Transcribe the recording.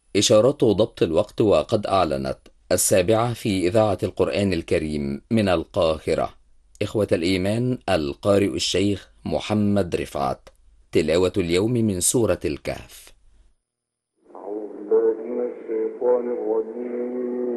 إشارات ضبط الوقت، وقد أعلنت 7:00 في إذاعة القرآن الكريم من القاهرة. إخوة الإيمان، القارئ الشيخ محمد رفعت. تلاوة اليوم من سورة الكهف.